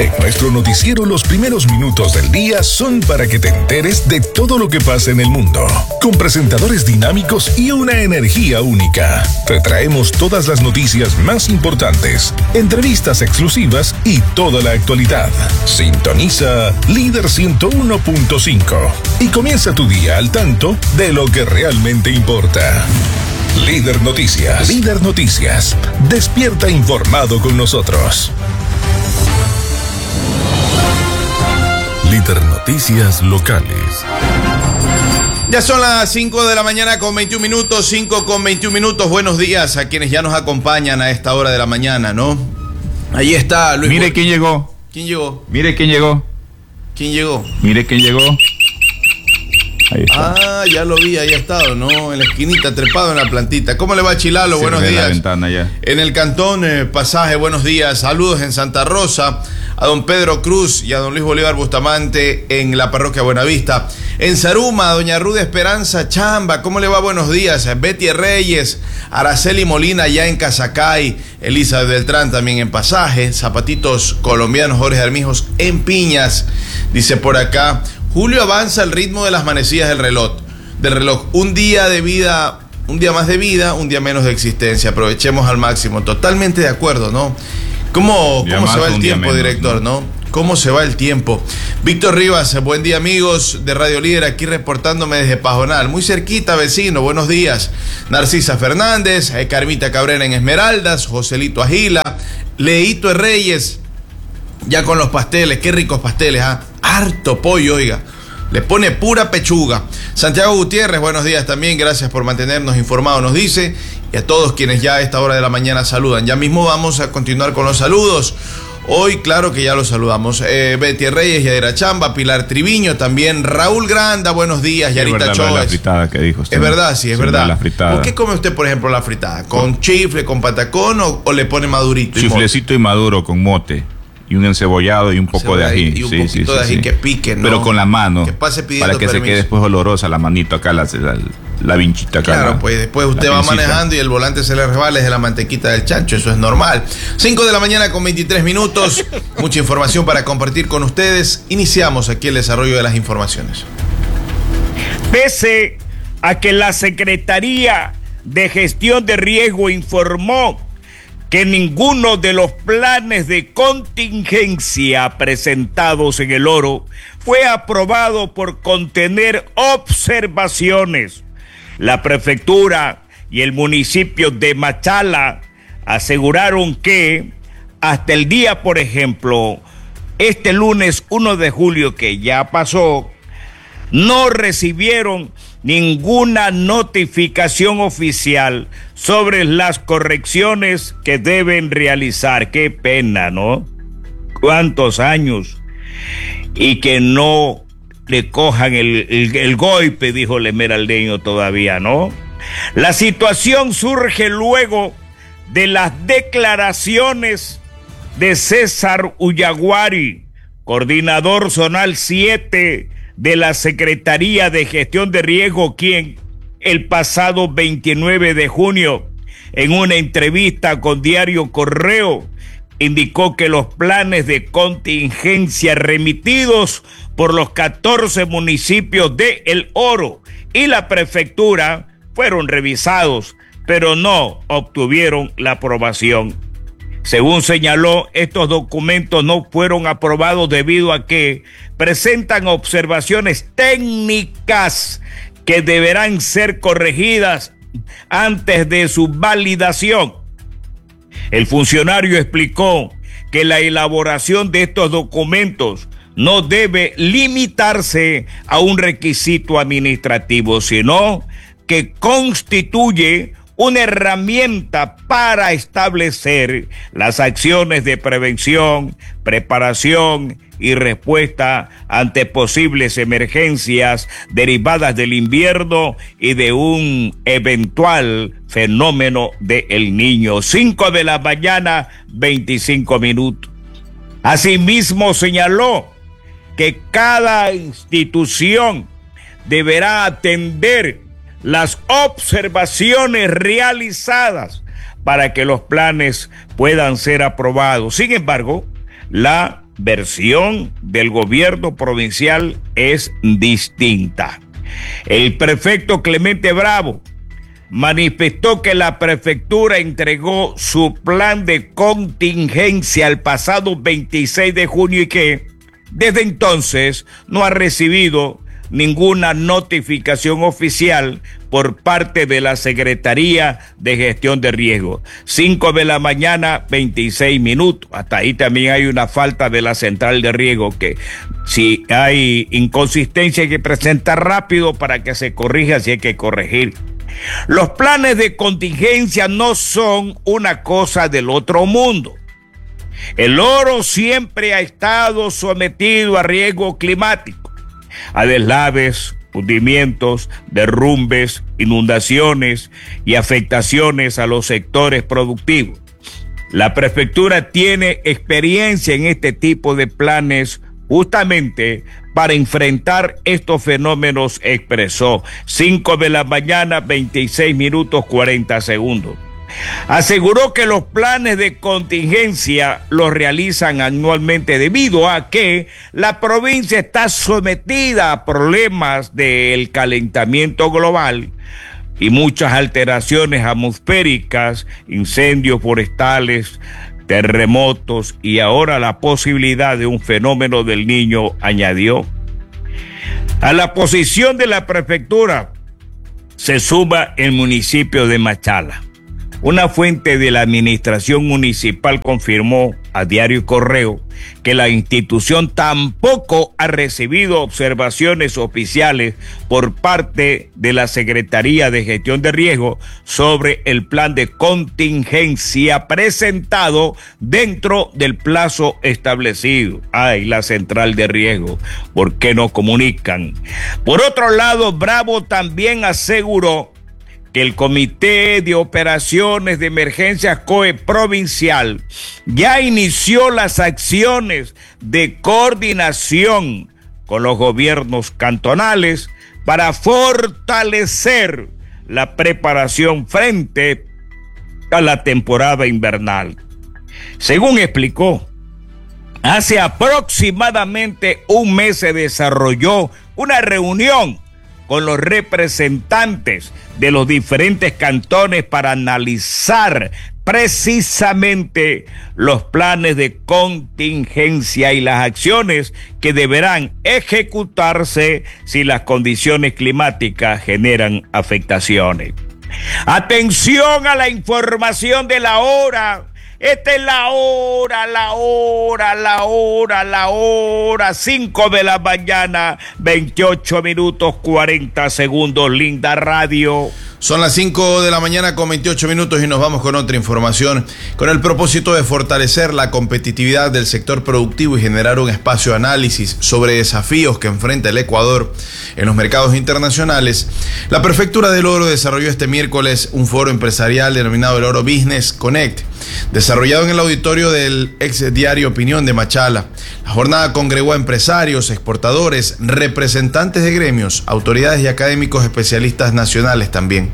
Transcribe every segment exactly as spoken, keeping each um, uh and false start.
En nuestro noticiero, los primeros minutos del día son para que te enteres de todo lo que pasa en el mundo. Con presentadores dinámicos y una energía única. Te traemos todas las noticias más importantes, entrevistas exclusivas y toda la actualidad. Sintoniza Líder ciento uno punto cinco y comienza tu día al tanto de lo que realmente importa. Líder Noticias. Líder Noticias. Despierta informado con nosotros. Líder Noticias locales. Ya son las cinco de la mañana con veintiún minutos, cinco con veintiún minutos. Buenos días a quienes ya nos acompañan a esta hora de la mañana, ¿no? Ahí está Luis. Mire Bo- quién llegó. ¿Quién llegó? Mire quién llegó. ¿Quién llegó? Mire quién llegó. Ahí está. Ah, ya lo vi, ahí ha estado, ¿no? En la esquinita, trepado en la plantita. ¿Cómo le va, Chilalo? Se Buenos ve días. la ventana ya. En el Cantón eh, Pasaje, buenos días. Saludos en Santa Rosa, a don Pedro Cruz y a don Luis Bolívar Bustamante en la parroquia Buenavista. En Zaruma, a doña Ruda Esperanza Chamba, ¿cómo le va? Buenos días. Betty Reyes, Araceli Molina ya en Casacay, Elizabeth Beltrán también en Pasaje, Zapatitos Colombianos, Jorge Armijos en Piñas, dice por acá. Julio avanza al ritmo de las manecillas del reloj. Del reloj. Un día de vida, un día más de vida, un día menos de existencia. Aprovechemos al máximo. Totalmente de acuerdo, ¿no? ¿Cómo, cómo se va el tiempo, menos, director, ¿no? ¿no? ¿Cómo se va el tiempo? Víctor Rivas, buen día, amigos de Radio Líder, aquí reportándome desde Pajonal. Muy cerquita, vecino, buenos días. Narcisa Fernández, eh, Carmita Cabrera en Esmeraldas, Joselito Agila, Leito Reyes, ya con los pasteles, qué ricos pasteles, ¿ah? Harto pollo, oiga. Le pone pura pechuga. Santiago Gutiérrez, buenos días también. Gracias por mantenernos informados, nos dice. Y a todos quienes ya a esta hora de la mañana saludan. Ya mismo vamos a continuar con los saludos. Hoy, claro que ya los saludamos. Eh, Betty Reyes, Yadira Chamba, Pilar Triviño también. Raúl Granda, buenos días. Yarita Chávez. La fritada que dijo usted. Es verdad, sí, es sí, verdad. La fritada. ¿Por qué come usted, por ejemplo, la fritada? ¿Con chifle, con patacón o, o le pone madurito? Chiflecito y, y maduro con mote. Y un encebollado y un poco de ají. Y un sí, poquito sí, de ají sí, que pique, ¿no? Pero con la mano. Que pase pidiendo para que permiso. se quede después olorosa la manito acá, la, la, la vinchita acá. Claro, la, pues después usted va pincita. manejando y el volante se le resbala desde la mantequita del chancho, eso es normal. cinco de la mañana con veintitrés minutos. Mucha información para compartir con ustedes. Iniciamos aquí el desarrollo de las informaciones. Pese a que la Secretaría de Gestión de Riesgo informó que ninguno de los planes de contingencia presentados en el Oro fue aprobado por contener observaciones. La prefectura y el municipio de Machala aseguraron que hasta el día, por ejemplo, este lunes uno de julio que ya pasó, no recibieron ninguna notificación oficial sobre las correcciones que deben realizar. Qué pena, ¿no? ¿Cuántos años? Y que no le cojan el, el, el golpe, dijo el esmeraldeño todavía, ¿no? La situación surge luego de las declaraciones de César Ullaguari, coordinador zonal siete de la Secretaría de Gestión de Riesgo, quien el pasado veintinueve de junio, en una entrevista con Diario Correo, indicó que los planes de contingencia remitidos por los catorce municipios de El Oro y la prefectura fueron revisados, pero no obtuvieron la aprobación. Según señaló, estos documentos no fueron aprobados debido a que presentan observaciones técnicas que deberán ser corregidas antes de su validación. El funcionario explicó que la elaboración de estos documentos no debe limitarse a un requisito administrativo, sino que constituye una herramienta para establecer las acciones de prevención, preparación y respuesta ante posibles emergencias derivadas del invierno y de un eventual fenómeno de El Niño. cinco de la mañana, veinticinco minutos. Asimismo señaló que cada institución deberá atender las observaciones realizadas para que los planes puedan ser aprobados. Sin embargo, la versión del gobierno provincial es distinta. El prefecto Clemente Bravo manifestó que la prefectura entregó su plan de contingencia el pasado veintiséis de junio y que desde entonces no ha recibido ninguna notificación oficial por parte de la Secretaría de Gestión de Riesgo. cinco de la mañana, veintiséis minutos. Hasta ahí también hay una falta de la central de riesgo que si hay inconsistencia hay que presentar rápido para que se corrija si hay que corregir. Los planes de contingencia no son una cosa del otro mundo. El oro siempre ha estado sometido a riesgo climático, a deslaves, hundimientos, derrumbes, inundaciones y afectaciones a los sectores productivos. La prefectura tiene experiencia en este tipo de planes justamente para enfrentar estos fenómenos, expresó. cinco de la mañana, veintiséis minutos, cuarenta segundos. Aseguró que los planes de contingencia los realizan anualmente debido a que la provincia está sometida a problemas del calentamiento global y muchas alteraciones atmosféricas, incendios forestales, terremotos y ahora la posibilidad de un fenómeno del Niño, añadió. A la posición de la prefectura se suma el municipio de Machala. Una fuente de la administración municipal confirmó a Diario Correo que la institución tampoco ha recibido observaciones oficiales por parte de la Secretaría de Gestión de Riesgo sobre el plan de contingencia presentado dentro del plazo establecido. Ay, la central de riesgo, ¿por qué no comunican? Por otro lado, Bravo también aseguró que el Comité de Operaciones de Emergencias COE provincial ya inició las acciones de coordinación con los gobiernos cantonales para fortalecer la preparación frente a la temporada invernal. Según explicó, hace aproximadamente un mes se desarrolló una reunión con los representantes de los diferentes cantones para analizar precisamente los planes de contingencia y las acciones que deberán ejecutarse si las condiciones climáticas generan afectaciones. Atención a la información de la hora. Esta es la hora, la hora, la hora, la hora, cinco de la mañana, veintiocho minutos, cuarenta segundos, linda radio. Son las cinco de la mañana con veintiocho minutos y nos vamos con otra información. Con el propósito de fortalecer la competitividad del sector productivo y generar un espacio de análisis sobre desafíos que enfrenta el Ecuador en los mercados internacionales, la Prefectura del Oro desarrolló este miércoles un foro empresarial denominado el Oro Business Connect, desarrollado en el auditorio del ex diario Opinión de Machala. La jornada congregó a empresarios, exportadores, representantes de gremios, autoridades y académicos especialistas nacionales también.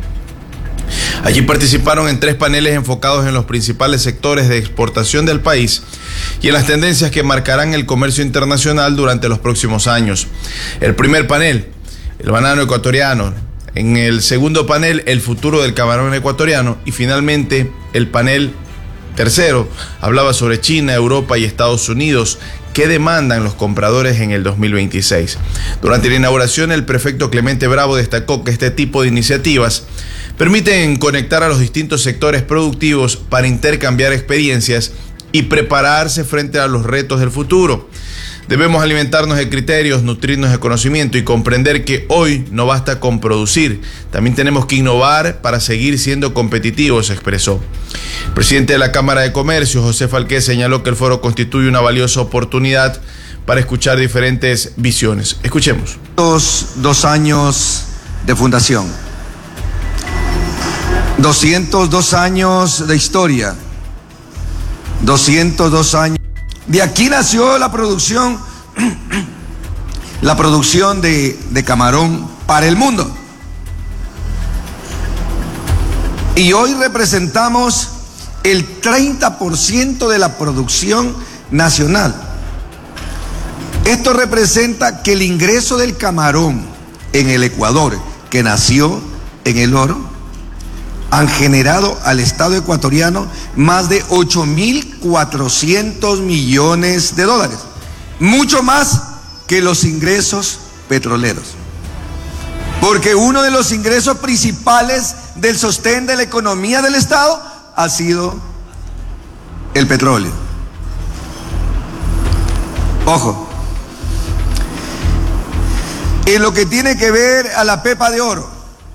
Allí participaron en tres paneles enfocados en los principales sectores de exportación del país y en las tendencias que marcarán el comercio internacional durante los próximos años. El primer panel, el banano ecuatoriano. En el segundo panel, el futuro del camarón ecuatoriano. Y finalmente, el panel tercero hablaba sobre China, Europa y Estados Unidos. ¿Qué demandan los compradores en el dos mil veintiséis? Durante la inauguración, el prefecto Clemente Bravo destacó que este tipo de iniciativas permiten conectar a los distintos sectores productivos para intercambiar experiencias y prepararse frente a los retos del futuro. Debemos alimentarnos de criterios, nutrirnos de conocimiento y comprender que hoy no basta con producir, también tenemos que innovar para seguir siendo competitivos, expresó. El presidente de la Cámara de Comercio, José Falqué, señaló que el foro constituye una valiosa oportunidad para escuchar diferentes visiones. Escuchemos. Dos, dos años de fundación, doscientos dos años de historia, doscientos dos años. De aquí nació la producción, la producción de, de camarón para el mundo. Y hoy representamos el treinta por ciento de la producción nacional. Esto representa que el ingreso del camarón en el Ecuador, que nació en el oro, han generado al Estado ecuatoriano más de ocho mil cuatrocientos millones de dólares, mucho más que los ingresos petroleros. Porque uno de los ingresos principales del sostén de la economía del Estado ha sido el petróleo. Ojo, en lo que tiene que ver a la pepa de oro,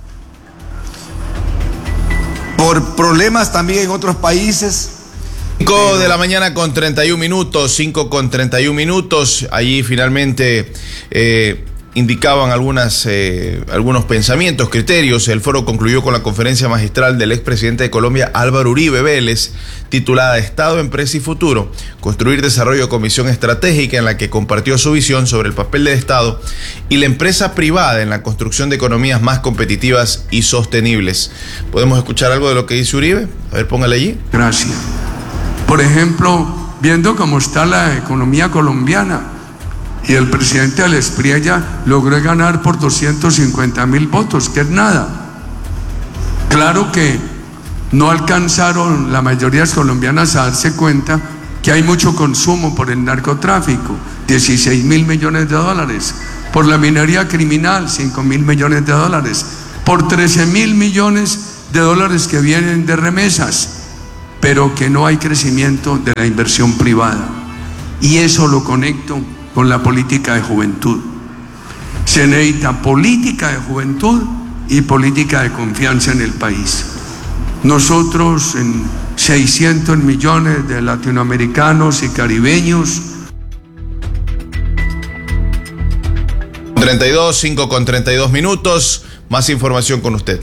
por problemas también en otros países. cinco de la mañana con treinta y un minutos, cinco con treinta y un minutos, allí finalmente eh, indicaban algunas, eh, algunos pensamientos, criterios. El foro concluyó con la conferencia magistral del expresidente de Colombia, Álvaro Uribe Vélez, titulada Estado, Empresa y Futuro, Construir Desarrollo, Comisión Estratégica, en la que compartió su visión sobre el papel del Estado y la empresa privada en la construcción de economías más competitivas y sostenibles. ¿Podemos escuchar algo de lo que dice Uribe? A ver, póngale allí. Gracias. Por ejemplo, viendo cómo está la economía colombiana, y el presidente Alespriella logró ganar por doscientos cincuenta mil votos, que es nada. Claro que no alcanzaron la mayoría de las colombianas a darse cuenta que hay mucho consumo por el narcotráfico, dieciséis mil millones de dólares, por la minería criminal, cinco mil millones de dólares, por trece mil millones de dólares que vienen de remesas, pero que no hay crecimiento de la inversión privada. Y eso lo conecto con la política de juventud. Se necesita política de juventud y política de confianza en el país. Nosotros, en seiscientos millones de latinoamericanos y caribeños. treinta y dos, cinco con treinta y dos minutos, más información con usted.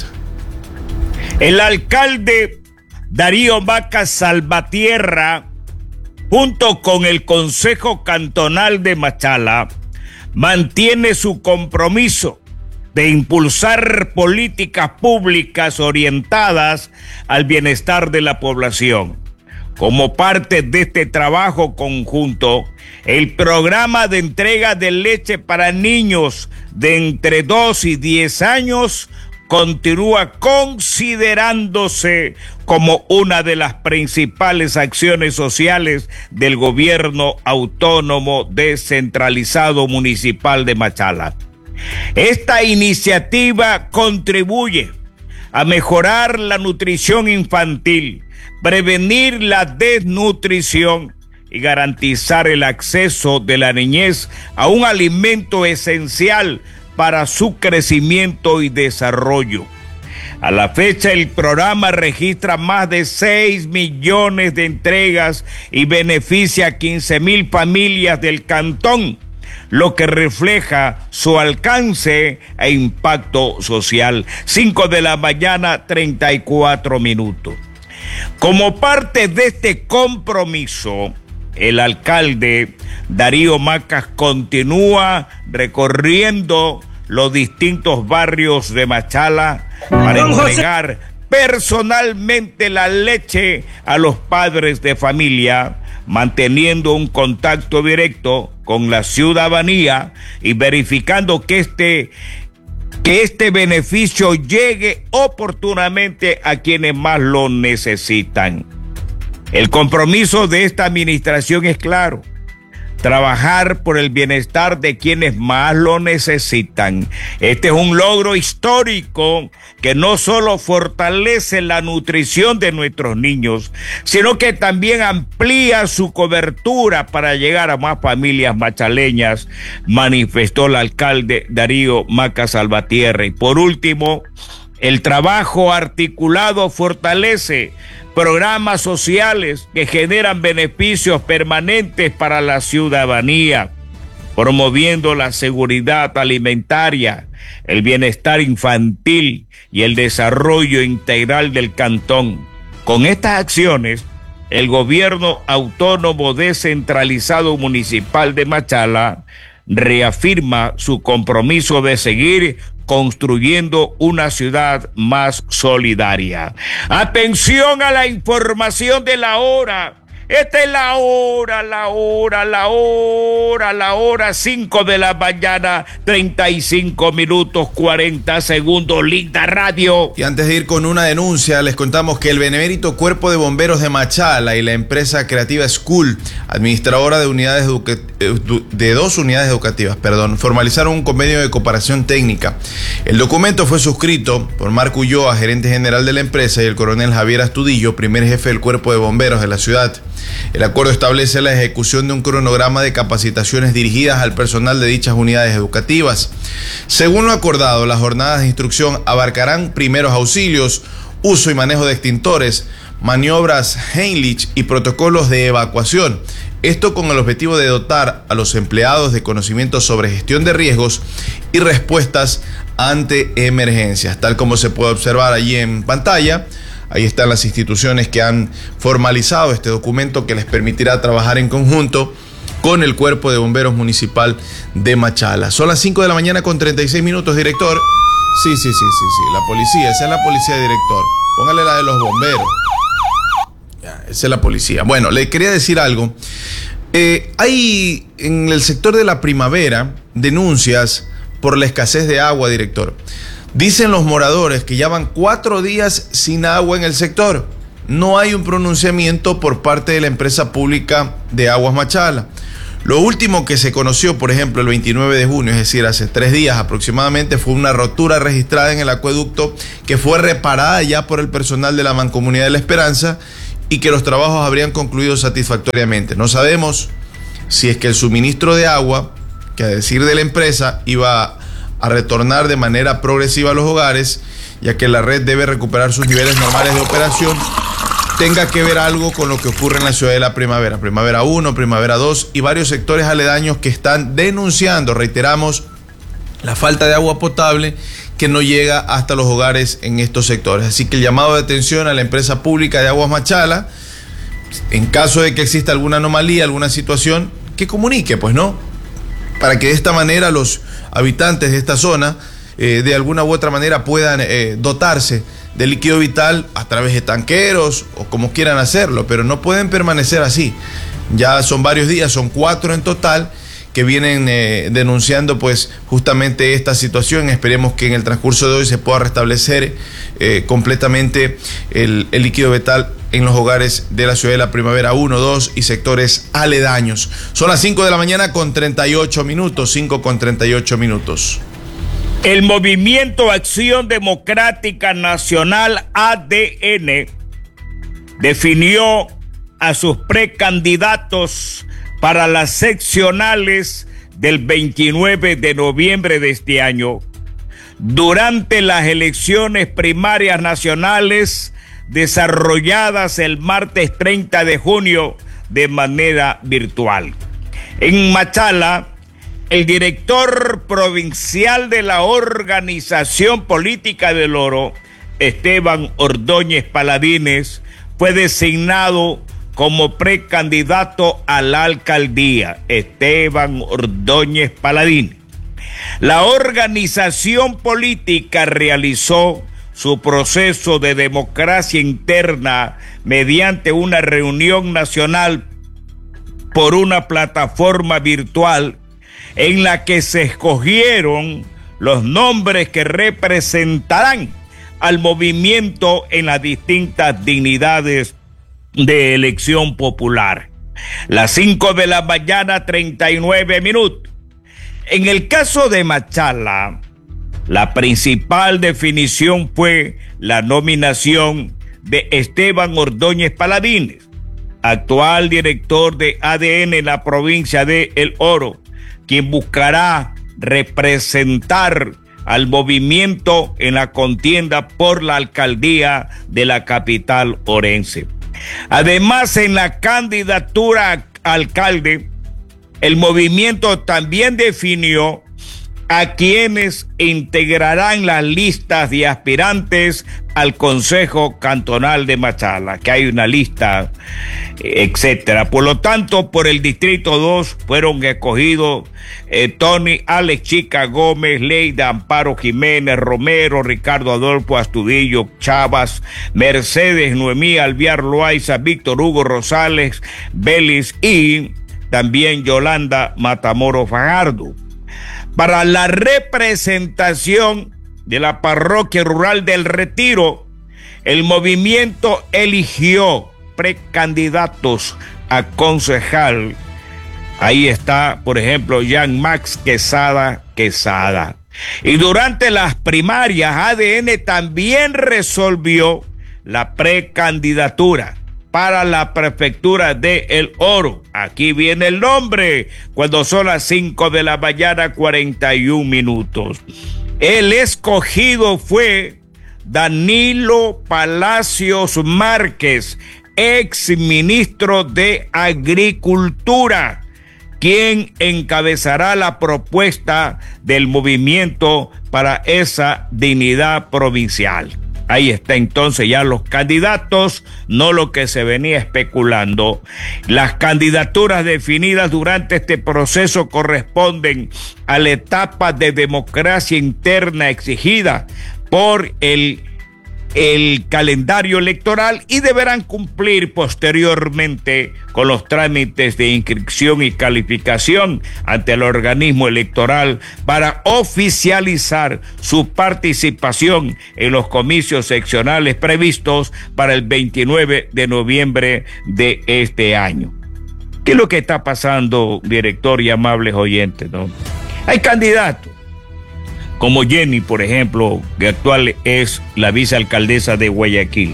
El alcalde Darío Maca Salvatierra, junto con el Consejo Cantonal de Machala, mantiene su compromiso de impulsar políticas públicas orientadas al bienestar de la población. Como parte de este trabajo conjunto, el programa de entrega de leche para niños de entre dos y diez años continúa considerándose como una de las principales acciones sociales del gobierno autónomo descentralizado municipal de Machala. Esta iniciativa contribuye a mejorar la nutrición infantil, prevenir la desnutrición y garantizar el acceso de la niñez a un alimento esencial para su crecimiento y desarrollo. A la fecha, el programa registra más de seis millones de entregas y beneficia a quince mil familias del cantón, lo que refleja su alcance e impacto social. cinco de la mañana, treinta y cuatro minutos. Como parte de este compromiso, el alcalde Darío Macas continúa recorriendo los distintos barrios de Machala para entregar personalmente la leche a los padres de familia, manteniendo un contacto directo con la ciudadanía y verificando que este, que este beneficio llegue oportunamente a quienes más lo necesitan. El compromiso de esta administración es claro: trabajar por el bienestar de quienes más lo necesitan. Este es un logro histórico que no solo fortalece la nutrición de nuestros niños, sino que también amplía su cobertura para llegar a más familias machaleñas, manifestó el alcalde Darío Maca Salvatierra. Y por último, el trabajo articulado fortalece programas sociales que generan beneficios permanentes para la ciudadanía, promoviendo la seguridad alimentaria, el bienestar infantil y el desarrollo integral del cantón. Con estas acciones, el gobierno autónomo descentralizado municipal de Machala reafirma su compromiso de seguir construyendo una ciudad más solidaria. Atención a la información de la hora. Esta es la hora, la hora, la hora, la hora, cinco de la mañana, treinta y cinco minutos, cuarenta segundos, linda radio. Y antes de ir con una denuncia, les contamos que el Benemérito Cuerpo de Bomberos de Machala y la empresa Creativa School, administradora de unidades de dos unidades educativas, perdón, formalizaron un convenio de cooperación técnica. El documento fue suscrito por Marco Ulloa, gerente general de la empresa, y el coronel Javier Astudillo, primer jefe del Cuerpo de Bomberos de la ciudad. El acuerdo establece la ejecución de un cronograma de capacitaciones dirigidas al personal de dichas unidades educativas. Según lo acordado, las jornadas de instrucción abarcarán primeros auxilios, uso y manejo de extintores, maniobras Heimlich y protocolos de evacuación. Esto con el objetivo de dotar a los empleados de conocimientos sobre gestión de riesgos y respuestas ante emergencias. Tal como se puede observar allí en pantalla, ahí están las instituciones que han formalizado este documento que les permitirá trabajar en conjunto con el Cuerpo de Bomberos Municipal de Machala. Son las cinco de la mañana con treinta y seis minutos, director. Sí, sí, sí, sí, sí, la policía, esa es la policía, director. Póngale la de los bomberos. Ya, esa es la policía. Bueno, le quería decir algo. Eh, hay en el sector de la Primavera denuncias por la escasez de agua, director. Dicen los moradores que ya van cuatro días sin agua en el sector. No hay un pronunciamiento por parte de la empresa pública de Aguas Machala. Lo último que se conoció, por ejemplo, el veintinueve de junio, es decir, hace tres días aproximadamente, fue una rotura registrada en el acueducto que fue reparada ya por el personal de la Mancomunidad de la Esperanza y que los trabajos habrían concluido satisfactoriamente. No sabemos si es que el suministro de agua, que a decir de la empresa, iba a retornar de manera progresiva a los hogares, ya que la red debe recuperar sus niveles normales de operación, tenga que ver algo con lo que ocurre en la ciudad de la Primavera, Primavera uno, Primavera dos y varios sectores aledaños que están denunciando, reiteramos, la falta de agua potable que no llega hasta los hogares en estos sectores. Así que el llamado de atención a la empresa pública de Aguas Machala, en caso de que exista alguna anomalía, alguna situación, que comunique, pues, ¿no? Para que de esta manera los habitantes de esta zona eh, de alguna u otra manera puedan eh, dotarse de líquido vital a través de tanqueros o como quieran hacerlo, pero no pueden permanecer así. Ya son varios días, son cuatro en total, que vienen eh, denunciando pues justamente esta situación. Esperemos que en el transcurso de hoy se pueda restablecer eh, completamente el, el líquido vital en los hogares de la ciudad de la Primavera uno, dos y sectores aledaños. Son las cinco de la mañana con treinta y ocho minutos, cinco con treinta y ocho minutos. El Movimiento Acción Democrática Nacional A D N definió a sus precandidatos para las seccionales del veintinueve de noviembre de este año, durante las elecciones primarias nacionales desarrolladas el martes treinta de junio de manera virtual. En Machala, el director provincial de la organización política del Oro, Esteban Ordóñez Paladines, fue designado como precandidato a la alcaldía. Esteban Ordóñez Paladines. La organización política realizó su proceso de democracia interna mediante una reunión nacional por una plataforma virtual en la que se escogieron los nombres que representarán al movimiento en las distintas dignidades de elección popular. Las cinco de la mañana, treinta y nueve minutos. En el caso de Machala, la principal definición fue la nominación de Esteban Ordóñez Paladines, actual director de A D N en la provincia de El Oro, quien buscará representar al movimiento en la contienda por la alcaldía de la capital orense. Además, en la candidatura a alcalde, el movimiento también definió a quienes integrarán las listas de aspirantes al Consejo Cantonal de Machala, que hay una lista, etcétera. Por lo tanto, por el Distrito dos fueron escogidos eh, Tony Alex Chica Gómez, Leida Amparo Jiménez, Romero, Ricardo Adolfo Astudillo Chavas, Mercedes Noemí Alviar Loaiza, Víctor Hugo Rosales Vélez y también Yolanda Matamoros Fajardo. Para la representación de la parroquia rural del Retiro, el movimiento eligió precandidatos a concejal. Ahí está, por ejemplo, Jean Max Quesada Quesada. Y durante las primarias, A D N también resolvió la precandidatura para la prefectura de El Oro. Aquí viene el nombre, cuando son las cinco de la mañana, cuarenta y un minutos. El escogido fue Danilo Palacios Márquez, ex ministro de Agricultura, quien encabezará la propuesta del movimiento para esa dignidad provincial. Ahí está entonces ya los candidatos, no lo que se venía especulando. Las candidaturas definidas durante este proceso corresponden a la etapa de democracia interna exigida por el, el calendario electoral y deberán cumplir posteriormente con los trámites de inscripción y calificación ante el organismo electoral para oficializar su participación en los comicios seccionales previstos para el veintinueve de noviembre de este año. ¿Qué es lo que está pasando, director y amables oyentes, no? Hay candidatos como Jenny, por ejemplo, que actual es la vicealcaldesa de Guayaquil,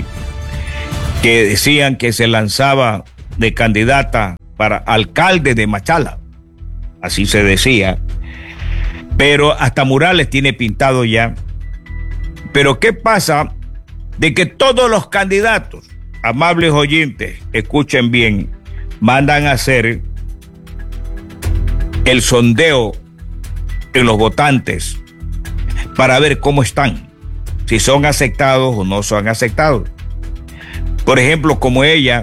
que decían que se lanzaba de candidata para alcalde de Machala, así se decía, pero hasta murales tiene pintado ya. Pero ¿qué pasa? De que todos los candidatos, amables oyentes, escuchen bien, mandan a hacer el sondeo en los votantes para ver cómo están, si son aceptados o no son aceptados. Por ejemplo, como ella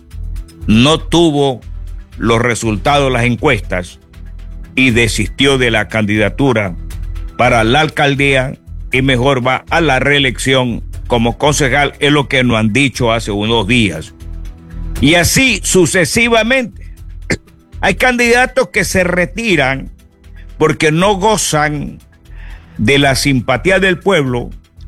no tuvo los resultados de las encuestas y desistió de la candidatura para la alcaldía y mejor va a la reelección como concejal, es lo que nos han dicho hace unos días. Y así sucesivamente. Hay candidatos que se retiran porque no gozan de la simpatía del pueblo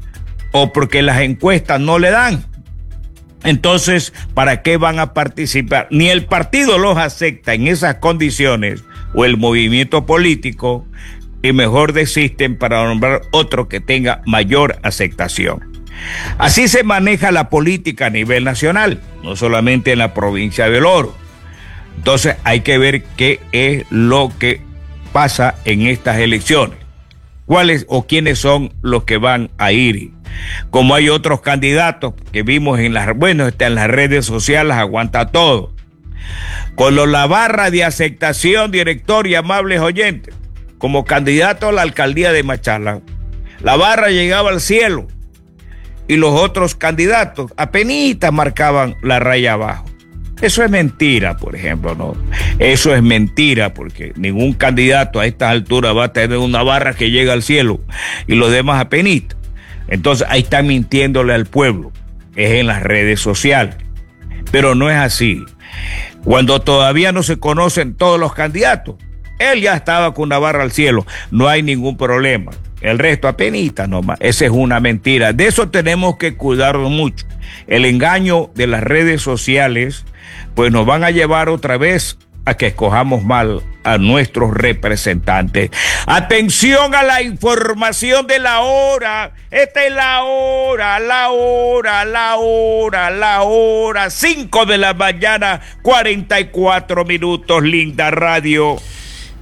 o porque las encuestas no le dan. Entonces, ¿para qué van a participar? Ni el partido los acepta en esas condiciones o el movimiento político, y mejor desisten para nombrar otro que tenga mayor aceptación. Así se maneja la política a nivel nacional, no solamente en la provincia del Oro. Entonces hay que ver qué es lo que pasa en estas elecciones. ¿Cuáles o quiénes son los que van a ir? Como hay otros candidatos que vimos en las, bueno, está en las redes sociales, aguanta todo. Con lo, la barra de aceptación, director y amables oyentes, como candidato a la alcaldía de Machala, la barra llegaba al cielo y los otros candidatos apenitas marcaban la raya abajo. Eso es mentira, por ejemplo, ¿no? Eso es mentira, porque ningún candidato a estas alturas va a tener una barra que llega al cielo y los demás apenitas. Entonces ahí está mintiéndole al pueblo, es en las redes sociales. Pero no es así. Cuando todavía no se conocen todos los candidatos, él ya estaba con una barra al cielo, no hay ningún problema. El resto apenitas nomás, esa es una mentira. De eso tenemos que cuidarnos mucho. El engaño de las redes sociales pues nos van a llevar otra vez a que escojamos mal a nuestros representantes. Atención a la información de la hora. Esta es la hora, la hora, la hora, la hora. cinco de la mañana, cuarenta y cuatro minutos, linda radio.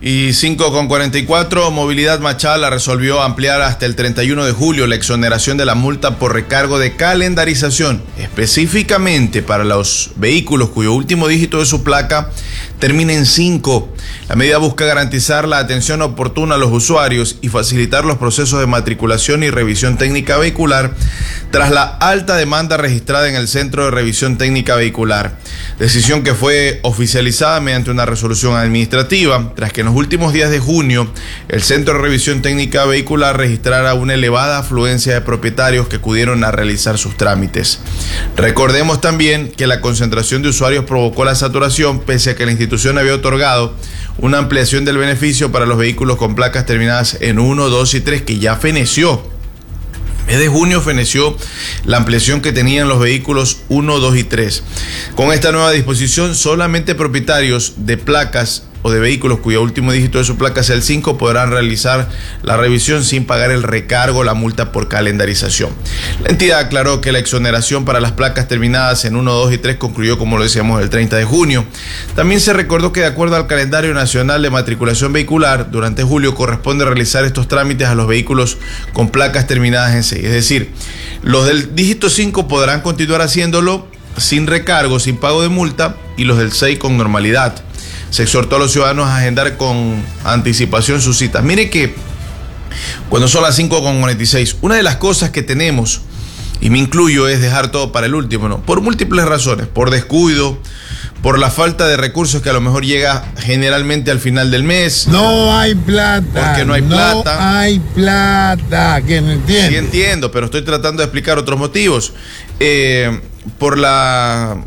Y cinco con cuarenta y cuatro, Movilidad Machala resolvió ampliar hasta el treinta y uno de julio la exoneración de la multa por recargo de calendarización, específicamente para los vehículos cuyo último dígito de su placa termina en cinco. La medida busca garantizar la atención oportuna a los usuarios y facilitar los procesos de matriculación y revisión técnica vehicular tras la alta demanda registrada en el Centro de Revisión Técnica Vehicular. Decisión que fue oficializada mediante una resolución administrativa, tras que en los últimos días de junio el Centro de Revisión Técnica Vehicular registrara una elevada afluencia de propietarios que acudieron a realizar sus trámites. Recordemos también que la concentración de usuarios provocó la saturación, pese a que la institución había otorgado una ampliación del beneficio para los vehículos con placas terminadas en uno, dos y tres, que ya feneció. Desde junio feneció la ampliación que tenían los vehículos uno, dos y tres. Con esta nueva disposición, solamente propietarios de placas o de vehículos cuyo último dígito de su placa sea el cinco podrán realizar la revisión sin pagar el recargo o la multa por calendarización. La entidad aclaró que la exoneración para las placas terminadas en uno, dos y tres concluyó, como lo decíamos, el treinta de junio. También se recordó que de acuerdo al calendario nacional de matriculación vehicular, durante julio corresponde realizar estos trámites a los vehículos con placas terminadas en seis. Es decir, los del dígito cinco podrán continuar haciéndolo sin recargo, sin pago de multa, y los del seis con normalidad. Se exhortó a los ciudadanos a agendar con anticipación sus citas. Mire que cuando son las cinco con cuarenta y seis, una de las cosas que tenemos, y me incluyo, es dejar todo para el último, ¿no? Por múltiples razones, por descuido, por la falta de recursos que a lo mejor llega generalmente al final del mes. No hay plata. Porque no hay plata. No hay plata, que no entiendo. Sí entiendo, pero estoy tratando de explicar otros motivos. Eh, por la...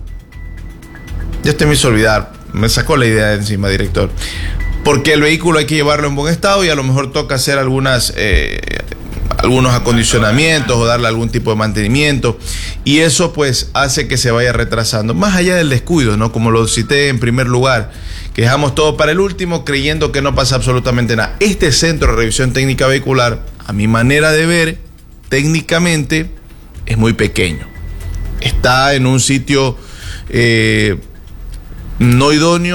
Ya te me hizo olvidar. Me sacó la idea de encima, director. Porque el vehículo hay que llevarlo en buen estado y a lo mejor toca hacer algunas, eh, algunos acondicionamientos o darle algún tipo de mantenimiento. Y eso pues hace que se vaya retrasando. Más allá del descuido, ¿no? Como lo cité en primer lugar, que dejamos todo para el último creyendo que no pasa absolutamente nada. Este Centro de Revisión Técnica Vehicular, a mi manera de ver, técnicamente es muy pequeño. Está en un sitio... Eh, no idóneo